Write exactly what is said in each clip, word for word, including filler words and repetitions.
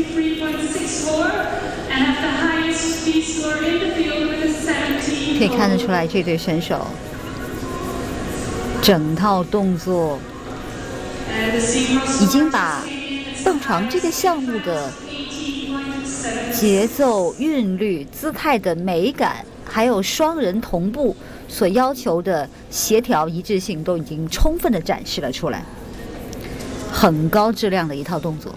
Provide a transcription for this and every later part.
可以看得出来，这对选手整套动作已经把蹦床这个项目的节奏、韵律、姿态的美感，还有双人同步所要求的协调一致性，都已经充分的展示了出来，很高质量的一套动作。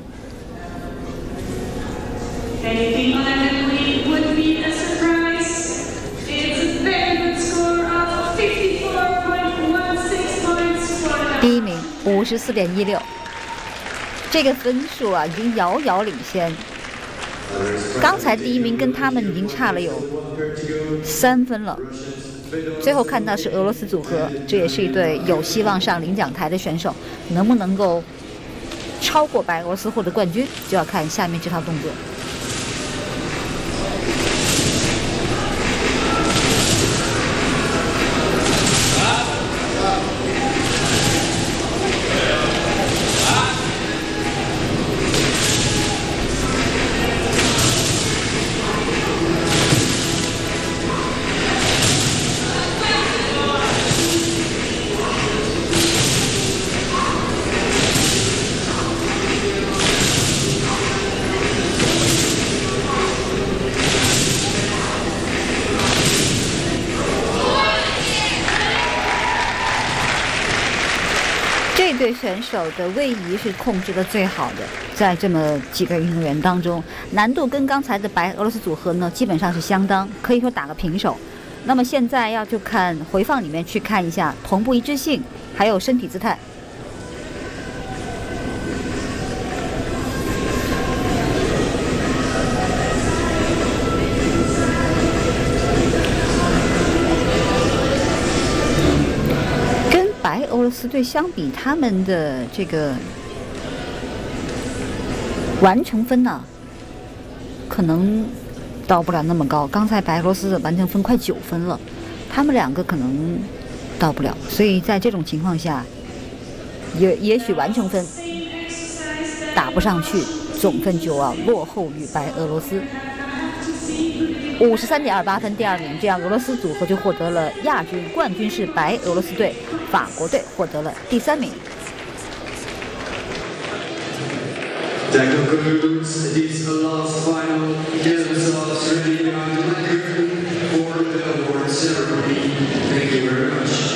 第一名五十四点一六，这个分数啊，已经遥遥领先。刚才第一名跟他们已经差了有三分了。最后看到是俄罗斯组合，这也是一对有希望上领奖台的选手，能不能够超过白俄罗斯获得冠军，就要看下面这套动作。这对选手的位移是控制的最好的，在这么几个运动员当中，难度跟刚才的白俄罗斯组合呢基本上是相当，可以说打个平手。那么现在要去看回放里面去看一下同步一致性，还有身体姿态。白俄罗斯队相比，他们的这个完成分呢、啊，可能到不了那么高。刚才白俄罗斯的完成分快九分了，他们两个可能到不了。所以在这种情况下，也也许完成分打不上去，总分就要落后于白俄罗斯。五十三点二八分，第二名，这样俄罗斯组合就获得了亚军，冠军是白俄罗斯队，法国队获得了第三名。 That concludes this last final dance of Australia for the award ceremony. Thank you very much.